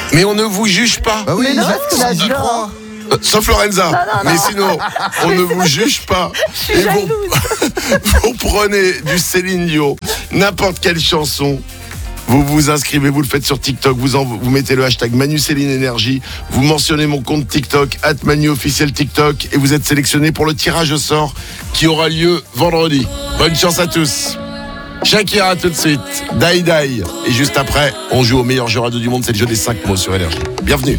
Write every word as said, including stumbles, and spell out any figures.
Mais on ne vous juge pas. Bah oui, Mais non, Jacques, parce que la j'y joie. crois. Euh, Sauf Lorenza. Non, non, Mais non. sinon, on ne vous juge pas. Je suis Et vous, jalouse. vous prenez du Céline Dion, n'importe quelle chanson. Vous vous inscrivez, vous le faites sur TikTok, vous, en, vous mettez le hashtag Manu Céline Énergie, vous mentionnez mon compte TikTok, arobase Manu officiel TikTok, et vous êtes sélectionné pour le tirage au sort qui aura lieu vendredi. Bonne chance à tous. Shakira tout de suite, Die Die. Et juste après, on joue au meilleur jeu radio du monde, c'est le jeu des cinq mots sur Énergie. Bienvenue.